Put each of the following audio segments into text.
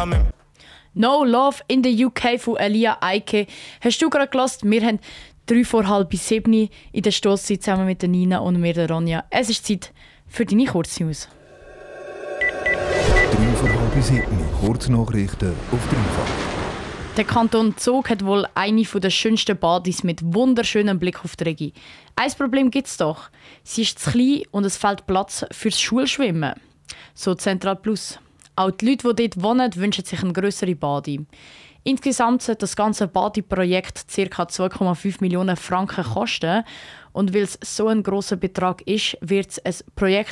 Amen. No Love in the UK von Elia Eike. Hast du gerade gehört? Wir haben 6:45 in der Stosszeit zusammen mit der Nina und mir, der Ronja. Es ist Zeit für deine Kurznews. 6:45, Kurznachrichten auf Dreifach. Der Kanton Zug hat wohl eine der schönsten Badis mit wunderschönem Blick auf die Regie. Ein Problem gibt es doch. Sie ist zu klein und es fehlt Platz fürs Schulschwimmen. So Zentral Plus. Auch die Leute, die dort wohnen, wünschen sich eine grössere Badi. Insgesamt sollte das ganze Badi-Projekt ca. 2,5 Millionen Franken kosten. Und weil es so ein grosser Betrag ist, wird es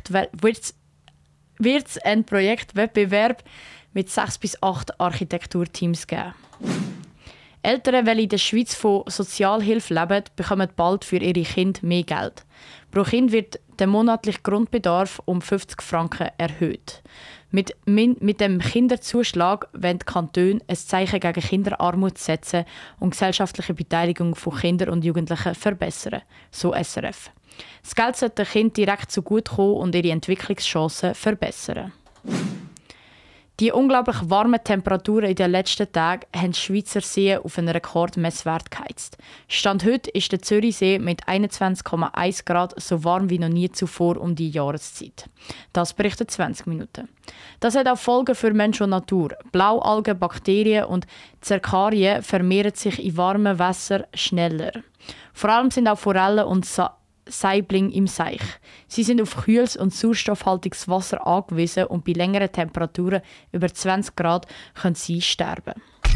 einen Projektwettbewerb mit 6 bis 8 Architekturteams geben. Eltern, die in der Schweiz von Sozialhilfe leben, bekommen bald für ihre Kinder mehr Geld. Pro Kind wird der monatliche Grundbedarf um 50 Franken erhöht. Mit dem Kinderzuschlag wollen die Kantone ein Zeichen gegen Kinderarmut setzen und die gesellschaftliche Beteiligung von Kindern und Jugendlichen verbessern, so SRF. Das Geld sollte den Kindern direkt zugutekommen und ihre Entwicklungschancen verbessern. Die unglaublich warmen Temperaturen in den letzten Tagen haben die Schweizer Seen auf einen Rekordmesswert geheizt. Stand heute ist der Zürichsee mit 21,1 Grad so warm wie noch nie zuvor um die Jahreszeit. Das berichtet 20 Minuten. Das hat auch Folgen für Mensch und Natur. Blaualgen, Bakterien und Zerkarien vermehren sich in warmen Wässern schneller. Vor allem sind auch Forellen und Saibling im Seich. Sie sind auf kühles und sauerstoffhaltiges Wasser angewiesen und bei längeren Temperaturen über 20 Grad können sie sterben.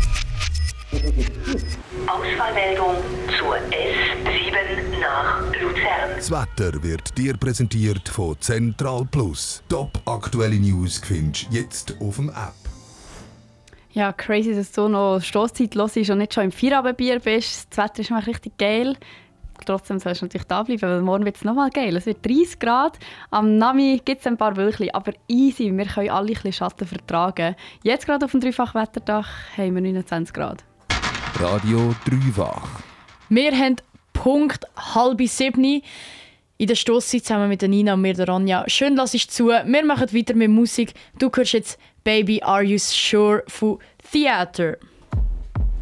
Ausfallmeldung zur S7 nach Luzern. Das Wetter wird dir präsentiert von Zentral Plus. Top aktuelle News findest du jetzt auf dem App. Ja, crazy, dass du noch Stosszeit los ist und nicht schon im Feierabendbier bist. Das Wetter ist mal richtig geil. Trotzdem sollst du natürlich da bleiben, weil morgen wird es nochmal geil. Es wird 30 Grad. Am Nami gibt es ein paar Wölkchen, aber easy. Wir können alle ein bisschen Schatten vertragen. Jetzt gerade auf dem Dreifach-Wetterdach haben wir 29 Grad. Radio Dreifach. Wir haben Punkt 6:30 in der Stosszeit zusammen mit der Nina und mir, der Ronja. Schön, lass ich zu. Wir machen weiter mit Musik. Du hörst jetzt «Baby, are you sure» von Theater.